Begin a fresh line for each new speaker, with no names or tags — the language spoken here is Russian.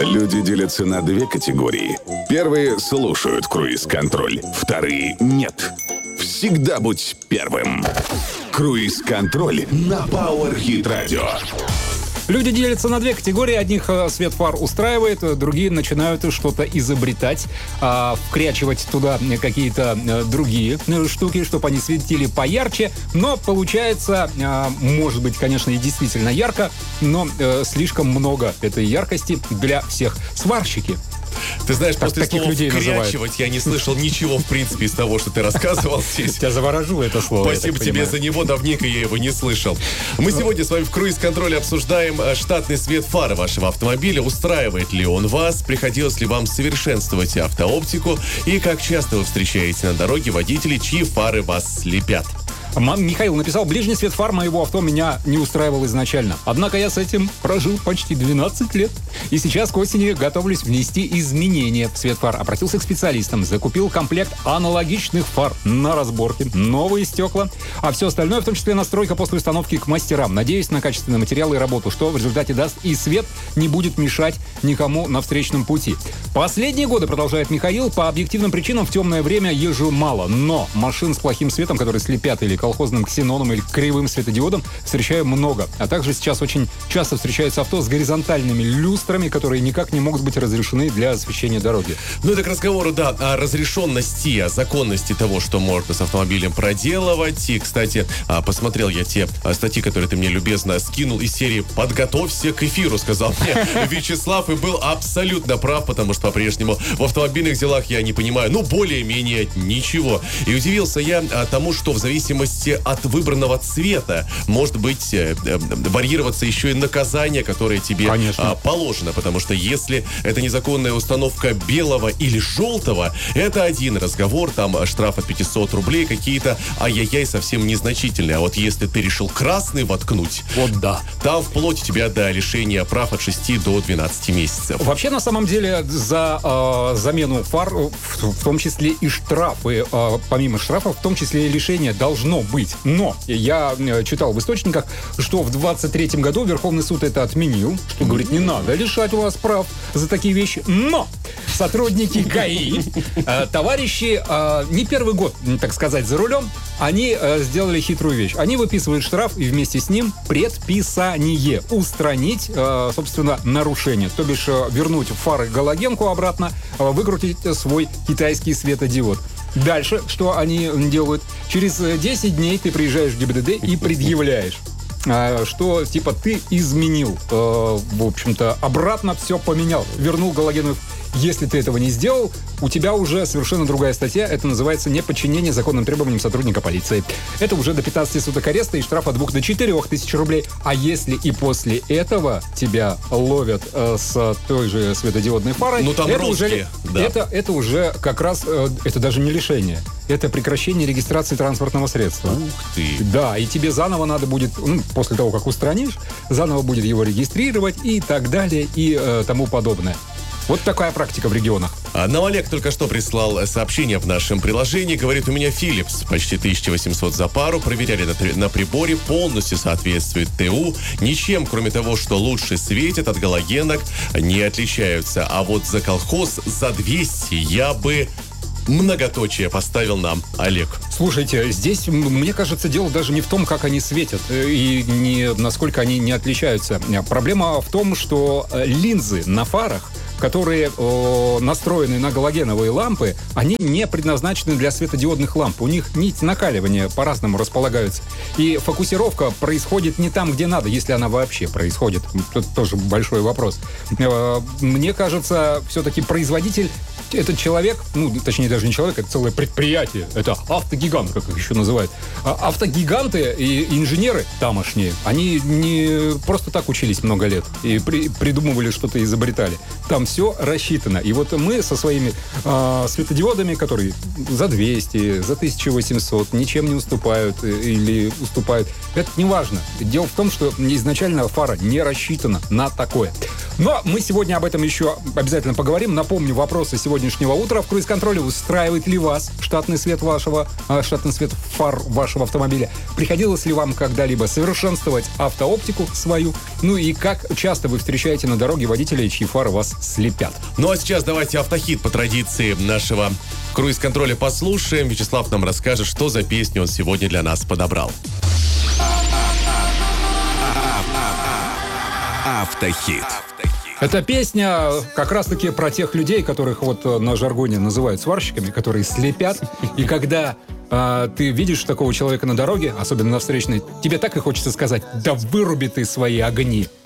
Люди делятся на две категории. Первые слушают круиз-контроль, вторые нет. Всегда будь первым. Круиз-контроль на Power Hit Radio.
Люди делятся на две категории. Одних свет фар устраивает, другие начинают что-то изобретать, вкрячивать туда какие-то другие штуки, чтобы они светили поярче. Но получается, может быть, конечно, и действительно ярко, но слишком много этой яркости для всех. Сварщики.
Ты знаешь, после
таких
слова
людей
«вкрячивать» я не слышал ничего, в принципе, из того, что ты рассказывал здесь.
Тебя заворожило это слово.
Спасибо тебе за него, давненько я его не слышал. Мы сегодня с вами в круиз-контроле обсуждаем штатный свет фары вашего автомобиля. Устраивает ли он вас? Приходилось ли вам совершенствовать автооптику? И как часто вы встречаете на дороге водителей, чьи фары вас слепят?
Михаил написал: ближний свет фар моего авто меня не устраивал изначально. Однако я с этим прожил почти 12 лет. И сейчас к осени готовлюсь внести изменения в свет фар. Обратился к специалистам, закупил комплект аналогичных фар на разборке, новые стекла, а все остальное, в том числе настройка после установки, к мастерам. Надеюсь на качественные материалы и работу, что в результате даст и свет не будет мешать никому на встречном пути. Последние годы, продолжает Михаил, по объективным причинам в темное время езжу мало, но машин с плохим светом, которые слепят или колхозным ксеноном или кривым светодиодом, встречаю много. А также сейчас очень часто встречаются авто с горизонтальными люстрами, которые никак не могут быть разрешены для освещения дороги.
Ну, это к разговору, да, о разрешенности, о законности того, что можно с автомобилем проделывать. И, кстати, посмотрел я те статьи, которые ты мне любезно скинул из серии «Подготовься к эфиру», сказал мне Вячеслав, и был абсолютно прав, потому что по-прежнему в автомобильных делах я не понимаю, более-менее ничего. И удивился я тому, что в зависимости от выбранного цвета может быть варьироваться еще и наказание, которое тебе положено. Потому что если это незаконная установка белого или желтого, это один разговор, там штраф от 500 рублей какие-то, ай-яй-яй, совсем незначительные. А вот если ты решил красный воткнуть,
вот да,
там вплоть у тебя до лишения прав от 6 до 12 месяцев.
Вообще, на самом деле, за замену фар, в том числе и штрафы, помимо штрафов, в том числе и лишение должно быть. Но я читал в источниках, что в 23-м году Верховный суд это отменил, что говорит, не надо лишать у вас прав за такие вещи. Но сотрудники ГАИ, товарищи, не первый год, так сказать, за рулем, они сделали хитрую вещь. Они выписывают штраф и вместе с ним предписание устранить, собственно, нарушение. То бишь вернуть фары галогенку обратно, выкрутить свой китайский светодиод. Дальше, что они делают? Через 10 дней ты приезжаешь в ГИБДД и предъявляешь, что, типа, ты изменил, в общем-то, обратно все поменял, вернул галогеновый. Если ты этого не сделал, у тебя уже совершенно другая статья. Это называется неподчинение законным требованиям сотрудника полиции. Это уже до 15 суток ареста и штраф от 2 до 4 тысяч рублей. А если и после этого тебя ловят с той же светодиодной фарой,
там
это
русские,
уже, это уже как раз, это даже не лишение. Это прекращение регистрации транспортного средства.
Ух ты! Да,
и тебе заново надо будет, после того, как устранишь, заново будет его регистрировать и так далее, и тому подобное. Вот такая практика в регионах.
Нам Олег только что прислал сообщение в нашем приложении. Говорит, у меня Philips, почти 1800 за пару. Проверяли на приборе, полностью соответствует ТУ. Ничем, кроме того, что лучше светит, от галогенок не отличаются. А вот за колхоз за 200 я бы... многоточие поставил нам Олег.
Слушайте, здесь, мне кажется, дело даже не в том, как они светят и не насколько они не отличаются. Проблема в том, что линзы на фарах, которые настроены на галогеновые лампы, они не предназначены для светодиодных ламп. У них нить накаливания по-разному располагаются. И фокусировка происходит не там, где надо, если она вообще происходит. Тут тоже большой вопрос. Мне кажется, все-таки производитель — этот человек, точнее, даже не человек, это целое предприятие. Это автогигант, как их еще называют. Автогиганты и инженеры тамошние, они не просто так учились много лет и придумывали что-то, изобретали. Там все рассчитано. И вот мы со своими светодиодами, которые за 200, за 1800 ничем не уступают или уступают, это не важно. Дело в том, что изначально фара не рассчитана на такое. Но мы сегодня об этом еще обязательно поговорим. Напомню, вопросы сегодняшнего утра в круиз-контроле. Устраивает ли вас штатный свет фар вашего автомобиля? Приходилось ли вам когда-либо совершенствовать автооптику свою? Ну и как часто вы встречаете на дороге водителей, чьи фары вас слепят?
Ну а сейчас давайте автохит по традиции нашего круиз-контроля послушаем. Вячеслав нам расскажет, что за песню он сегодня для нас подобрал.
Автохит.
Эта песня как раз-таки про тех людей, которых вот на жаргоне называют сварщиками, которые слепят. И когда ты видишь такого человека на дороге, особенно на встречной, тебе так и хочется сказать: да выруби ты свои огни.